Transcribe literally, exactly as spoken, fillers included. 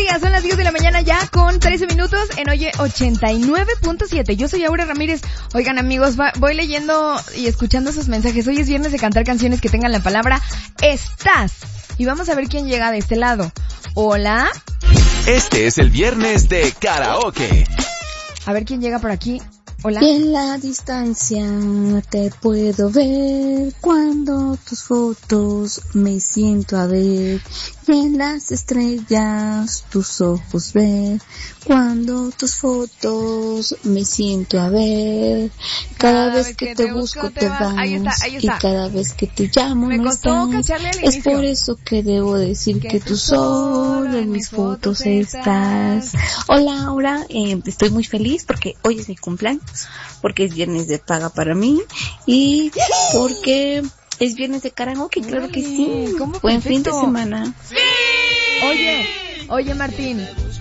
días, son las diez de la mañana ya con trece minutos en Oye ochenta y nueve punto siete. Yo soy Aura Ramírez. Oigan amigos, va, voy leyendo y escuchando sus mensajes. Hoy es viernes de cantar canciones que tengan la palabra estás. Y vamos a ver quién llega de este lado. Hola. Este es el viernes de karaoke. A ver quién llega por aquí. Hola. Y en la distancia te puedo ver cuando tus fotos me siento a ver. Y en las estrellas tus ojos ver cuando tus fotos me siento a ver. Cada, cada vez que, que te, te busco te vas, vas. Ahí está, ahí está. Y cada vez que te llamo me no costó estás. Al es por eso que debo decir que, que tú solo en mis fotos estás. Hola Laura, eh, estoy muy feliz porque hoy es mi cumpleaños, porque es viernes de paga para mí y porque es viernes de karaoke, claro que sí. Buen fin de semana. ¡Sí! Oye, oye Martín.